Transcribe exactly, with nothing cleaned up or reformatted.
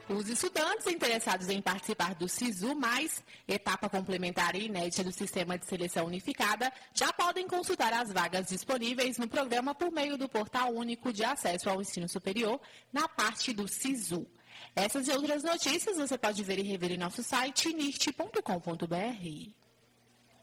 Os estudantes interessados em participar do SISU mais, etapa complementar e inédita do Sistema de Seleção Unificada, já podem consultar as vagas disponíveis no programa por meio do Portal Único de Acesso ao Ensino Superior, na parte do SISU. Essas e outras notícias você pode ver e rever em nosso site nirt ponto com ponto br.